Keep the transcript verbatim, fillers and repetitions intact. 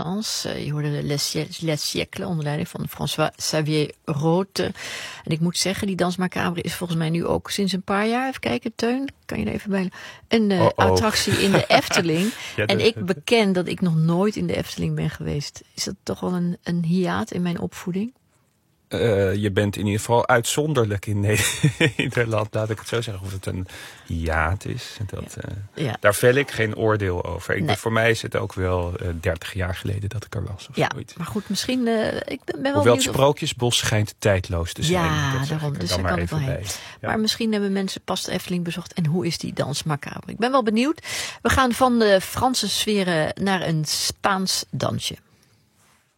France. Uh, je hoorde Les, Les Siècles onder leiding van François Xavier Roth. En ik moet zeggen, die Dans Macabre is volgens mij nu ook sinds een paar jaar, even kijken, Teun, kan je er even bij, een uh, attractie in de Efteling. Ja, en ik beken dat ik nog nooit in de Efteling ben geweest. Is dat toch wel een, een hiaat in mijn opvoeding? Uh, je bent in ieder geval uitzonderlijk in Nederland, laat ik het zo zeggen. Of het een hiaat is, dat, uh, ja. daar vel ik geen oordeel over. Ik nee. ben, voor mij is het ook wel uh, dertig jaar geleden dat ik er was. Of ja, zoiets. Maar goed, misschien... Uh, ik ben wel Hoewel het Sprookjesbos of... schijnt tijdloos te zijn. Ja, daarom. Dus daar kan ik wel heen. Ja. Maar misschien hebben mensen pas de Efteling bezocht. En hoe is die Dans Macabre? Ik ben wel benieuwd. We gaan van de Franse sferen naar een Spaans dansje.